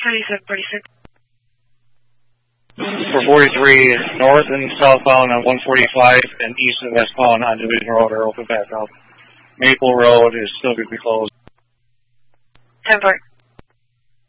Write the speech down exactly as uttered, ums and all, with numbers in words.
thirty-seven forty-six. For forty-three, north and southbound on one forty-five and east and westbound on Division Road are open back up. Maple Road is still going to be closed. ten four.